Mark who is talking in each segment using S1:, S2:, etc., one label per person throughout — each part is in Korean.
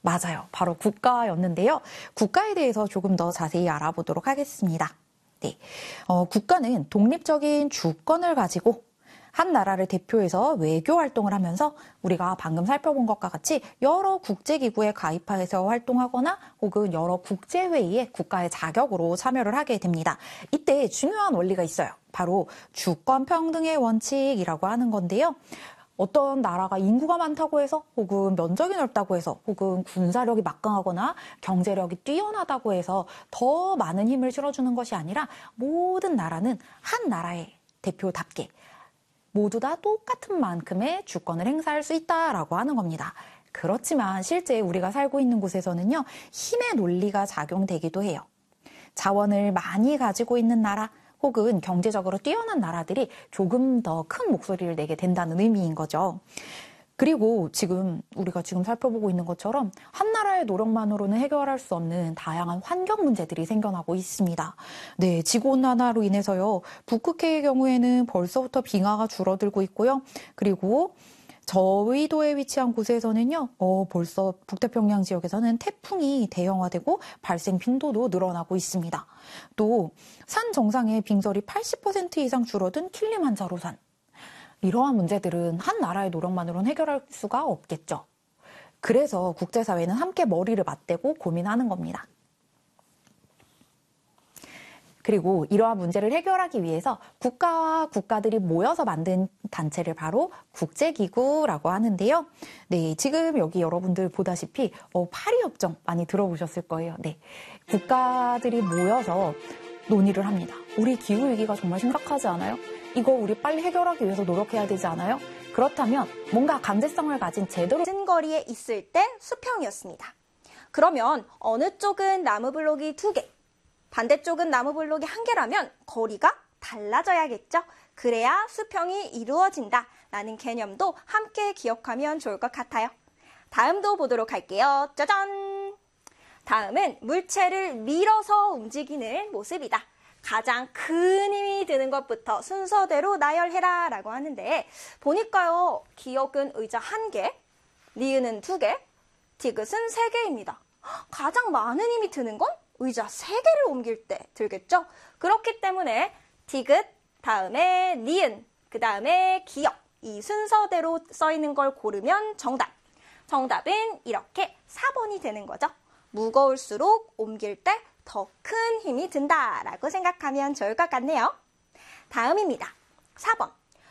S1: 맞아요. 바로 국가였는데요. 국가에 대해서 조금 더 자세히 알아보도록 하겠습니다. 네. 국가는 독립적인 주권을 가지고 한 나라를 대표해서 외교 활동을 하면서 우리가 방금 살펴본 것과 같이 여러 국제기구에 가입해서 활동하거나 혹은 여러 국제회의에 국가의 자격으로 참여를 하게 됩니다. 이때 중요한 원리가 있어요. 바로 주권 평등의 원칙이라고 하는 건데요. 어떤 나라가 인구가 많다고 해서 혹은 면적이 넓다고 해서 혹은 군사력이 막강하거나 경제력이 뛰어나다고 해서 더 많은 힘을 실어주는 것이 아니라 모든 나라는 한 나라의 대표답게 모두 다 똑같은 만큼의 주권을 행사할 수 있다라고 하는 겁니다. 그렇지만 실제 우리가 살고 있는 곳에서는요, 힘의 논리가 작용되기도 해요. 자원을 많이 가지고 있는 나라 혹은 경제적으로 뛰어난 나라들이 조금 더 큰 목소리를 내게 된다는 의미인 거죠. 그리고 우리가 지금 살펴보고 있는 것처럼 한 나라의 노력만으로는 해결할 수 없는 다양한 환경 문제들이 생겨나고 있습니다. 네, 지구온난화로 인해서요, 북극해의 경우에는 벌써부터 빙하가 줄어들고 있고요. 그리고 저위도에 위치한 곳에서는요, 벌써 북태평양 지역에서는 태풍이 대형화되고 발생 빈도도 늘어나고 있습니다. 또 산 정상의 빙설이 80% 이상 줄어든 킬리만자로산. 이러한 문제들은 한 나라의 노력만으로는 해결할 수가 없겠죠. 그래서 국제사회는 함께 머리를 맞대고 고민하는 겁니다. 그리고 이러한 문제를 해결하기 위해서 국가와 국가들이 모여서 만든 단체를 바로 국제기구라고 하는데요. 네, 지금 여기 여러분들 보다시피 파리협정 많이 들어보셨을 거예요. 네, 국가들이 모여서 논의를 합니다. 우리 기후위기가 정말 심각하지 않아요? 이거 우리 빨리 해결하기 위해서 노력해야 되지 않아요? 그렇다면 뭔가 강제성을 가진 제도를
S2: 거리에 있을 때 수평이었습니다. 그러면 어느 쪽은 나무 블록이 2개, 반대쪽은 나무 블록이 1개라면 거리가 달라져야겠죠. 그래야 수평이 이루어진다라는 개념도 함께 기억하면 좋을 것 같아요. 다음도 보도록 할게요. 짜잔! 다음은 물체를 밀어서 움직이는 모습이다. 가장 큰 힘이 드는 것부터 순서대로 나열해라 라고 하는데, 보니까요, 기역은 의자 1개, 니은은 2개, 디귿은 3개입니다. 가장 많은 힘이 드는 건 의자 3개를 옮길 때 들겠죠? 그렇기 때문에 디귿, 다음에 니은, 그 다음에 기역, 이 순서대로 써있는 걸 고르면 정답. 정답은 이렇게 4번이 되는 거죠. 무거울수록 옮길 때 더 큰 힘이 든다라고 생각하면 좋을 것 같네요. 다음입니다. 4번.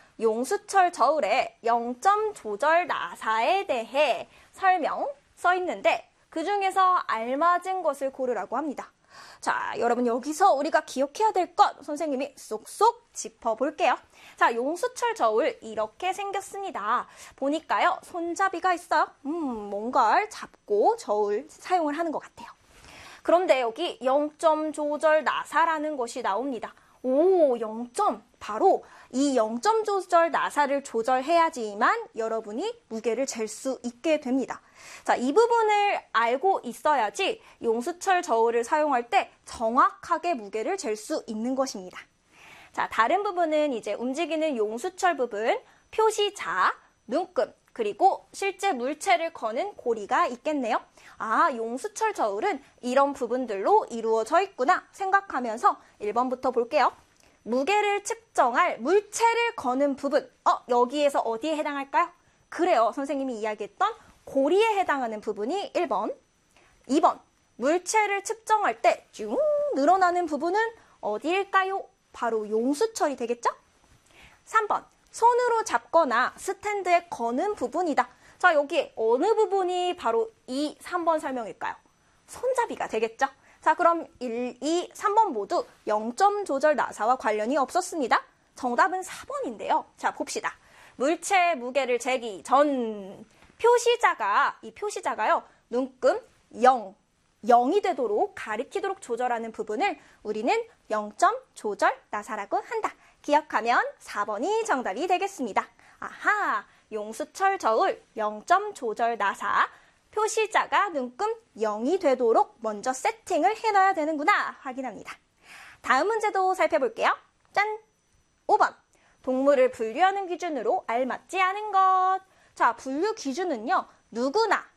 S2: 용수철 저울에 0점 조절 나사에 대해 설명 써 있는데 그 중에서 알맞은 것을 고르라고 합니다. 자, 여러분 여기서 우리가 기억해야 될 것 선생님이 쏙쏙 짚어볼게요. 자, 용수철 저울 이렇게 생겼습니다. 보니까요, 손잡이가 있어요. 뭔가를 잡고 저울 사용을 하는 것 같아요. 그런데 여기 0점 조절 나사라는 것이 나옵니다. 오, 0점. 바로 이 0점 조절 나사를 조절해야지만 여러분이 무게를 잴 수 있게 됩니다. 자, 이 부분을 알고 있어야지 용수철 저울을 사용할 때 정확하게 무게를 잴 수 있는 것입니다. 자, 다른 부분은 이제 움직이는 용수철 부분, 표시자, 눈금, 그리고 실제 물체를 거는 고리가 있겠네요. 아, 용수철 저울은 이런 부분들로 이루어져 있구나 생각하면서 1번부터 볼게요. 무게를 측정할 물체를 거는 부분, 여기에서 어디에 해당할까요? 그래요, 선생님이 이야기했던 고리에 해당하는 부분이 1번. 2번, 물체를 측정할 때 쭉 늘어나는 부분은 어디일까요? 바로 용수철이 되겠죠? 3번, 손으로 잡거나 스탠드에 거는 부분이다. 자, 여기 어느 부분이 바로 2, 3번 설명일까요? 손잡이가 되겠죠? 자, 그럼 1, 2, 3번 모두 0점 조절 나사와 관련이 없었습니다. 정답은 4번인데요. 자, 봅시다. 물체의 무게를 재기 전 이 표시자가요, 눈금 0이 되도록 가리키도록 조절하는 부분을 우리는 0점 조절 나사라고 한다. 기억하면 4번이 정답이 되겠습니다. 아하, 용수철 저울 0점 조절 나사, 표시자가 눈금 0이 되도록 먼저 세팅을 해놔야 되는구나 확인합니다. 다음 문제도 살펴볼게요. 짠! 5번. 동물을 분류하는 기준으로 알맞지 않은 것. 자, 분류 기준은요, 누구나